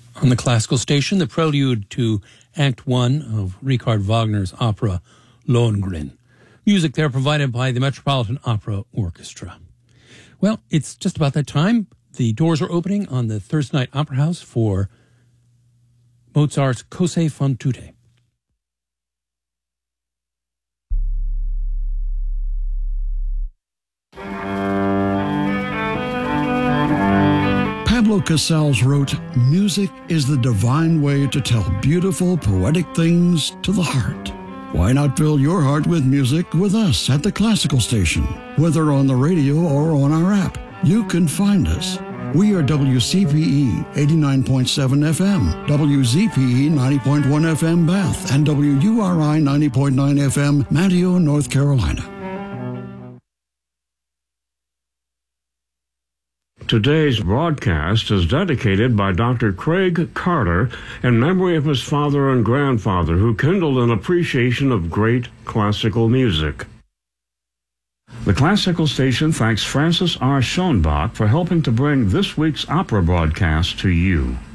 On the classical station, the prelude to Act 1 of Richard Wagner's opera Lohengrin. Music there provided by the Metropolitan Opera Orchestra. Well, it's just about that time. The doors are opening on the Thursday Night Opera House for Mozart's Cose fan tutte. Pablo Casals wrote, "Music is the divine way to tell beautiful, poetic things to the heart." Why not fill your heart with music with us at the Classical Station? Whether on the radio or on our app, you can find us. We are WCPE 89.7 FM, WZPE 90.1 FM Bath, and WURI 90.9 FM Manteo, North Carolina. Today's broadcast is dedicated by Dr. Craig Carter in memory of his father and grandfather who kindled an appreciation of great classical music. The Classical Station thanks Francis R. Schoenbach for helping to bring this week's opera broadcast to you.